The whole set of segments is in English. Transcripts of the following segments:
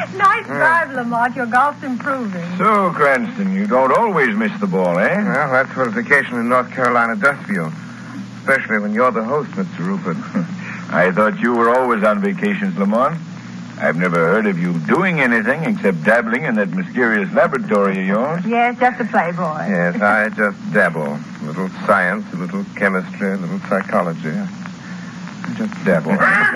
Nice drive, Lamont. Your golf's improving. So, Cranston, you don't always miss the ball, eh? Well, that's what a vacation in North Carolina does for you. Especially when you're the host, Mr. Rupert. I thought you were always on vacations, Lamont. I've never heard of you doing anything except dabbling in that mysterious laboratory of yours. Yes, just a playboy. Yes, I just dabble. A little science, a little chemistry, a little psychology. I just dabble.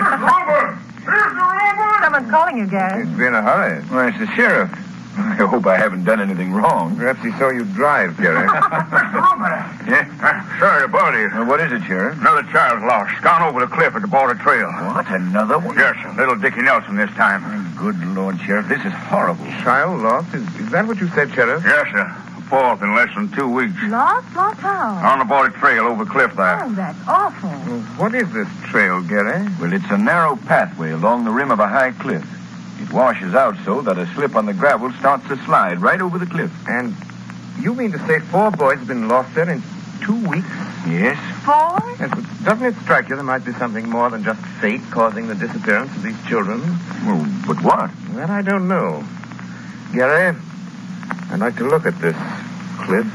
Someone's calling you, Gary. It's been a hurry. Well, it's the sheriff. I hope I haven't done anything wrong. Perhaps he saw you drive, Gary. Yeah? Sorry to bother you. What is it, Sheriff? Another child's lost. Gone over the cliff at the border trail. What, another one? Yes, sir. Little Dickie Nelson this time. Good Lord, Sheriff, this is horrible. Child lost? Is that what you said, Sheriff? Yes, sir. Fourth in less than 2 weeks. Lost? Lost how? On the border trail over the cliff there. Oh, that's awful. Well, what is this trail, Gary? Well, it's a narrow pathway along the rim of a high cliff. It washes out so that a slip on the gravel starts to slide right over the cliff. And you mean to say 4 boys have been lost there in 2 weeks? Yes? 4? Yes, but doesn't it strike you there might be something more than just fate causing the disappearance of these children? Well, but what? Well, I don't know. Gary, I'd like to look at this cliff.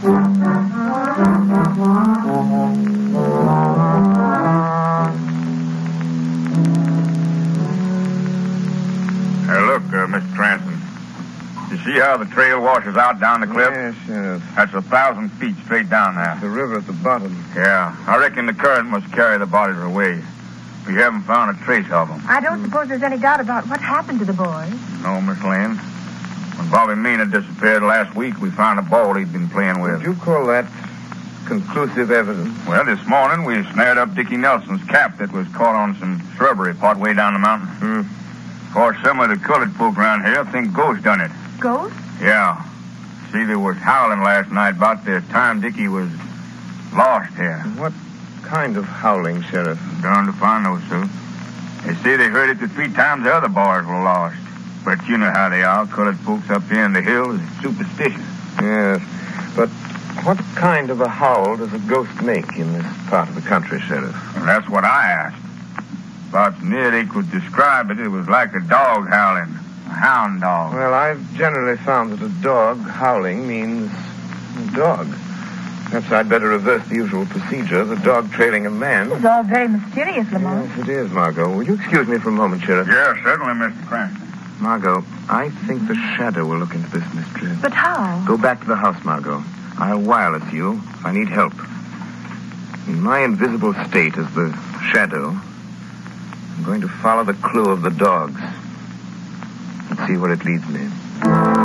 Hey, look, Mr. Cranston. You see how the trail washes out down the cliff? Yes, Sheriff. That's 1,000 feet straight down there. The river at the bottom. Yeah, I reckon the current must carry the bodies away. We haven't found a trace of them. I don't suppose there's any doubt about what happened to the boys. No, Miss Lane. When Bobby Mina disappeared last week, we found a ball he'd been playing with. Would you call that conclusive evidence? Well, this morning we snared up Dickie Nelson's cap that was caught on some shrubbery part way down the mountain. Of course, some of the colored folk around here think Ghost done it. Ghost? Yeah. See, they was howling last night about the time Dickie was lost here. What kind of howling, Sheriff? Darned if I know, sir. They say they heard it the 3 times the other boys were lost. But you know how they are. Colored folks up here in the hills is superstitious. Yes, but what kind of a howl does a ghost make in this part of the country, Sheriff? And that's what I asked. About near they could describe it, it was like a dog howling. A hound dog. Well, I've generally found that a dog howling means a dog. Perhaps I'd better reverse the usual procedure, the dog trailing a man. It's all very mysterious, Lamont. Yes, it is, Margot. Will you excuse me for a moment, Sheriff? Yes, certainly, Mr. Cranston. Margot, I think the shadow will look into this mystery. But how? Go back to the house, Margot. I'll wireless you if I need help. In my invisible state as the shadow, I'm going to follow the clue of the dogs and see where it leads me.